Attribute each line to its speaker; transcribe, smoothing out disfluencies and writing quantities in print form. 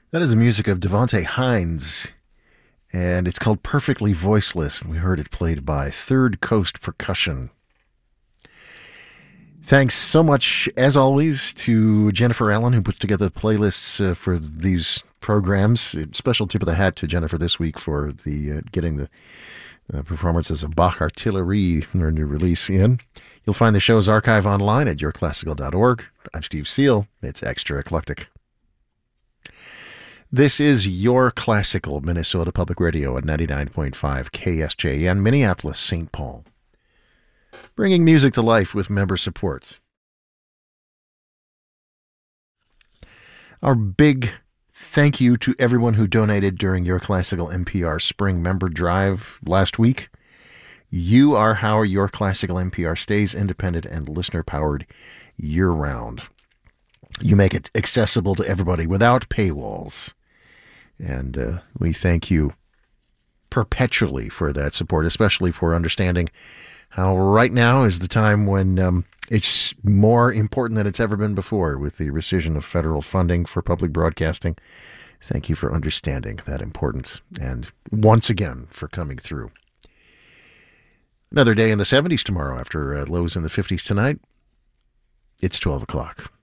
Speaker 1: That is the music of Devonte Hines, and it's called Perfectly Voiceless. We heard it played by Third Coast Percussion. Thanks so much, as always, to Jennifer Allen, who puts together the playlists for these programs. Special tip of the hat to Jennifer this week for the getting the performances of Bach Artillery, their new release in. You'll find the show's archive online at yourclassical.org. I'm Steve Seal. It's extra eclectic. This is Your Classical, Minnesota Public Radio at 99.5 KSJN, Minneapolis, St. Paul. Bringing music to life with member support. Our big thank you to everyone who donated during Your Classical NPR Spring Member Drive last week. You are how Your Classical NPR stays independent and listener-powered year-round. You make it accessible to everybody without paywalls. And we thank you perpetually for that support, especially for understanding how right now is the time when it's more important than it's ever been before with the rescission of federal funding for public broadcasting. Thank you for understanding that importance and once again for coming through. Another day in the 70s tomorrow after lows in the 50s tonight. It's 12 o'clock.